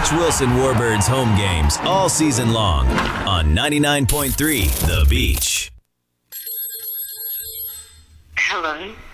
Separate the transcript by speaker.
Speaker 1: Catch Wilson Warbirds home games all season long on 99.3 The Beach.
Speaker 2: Hello?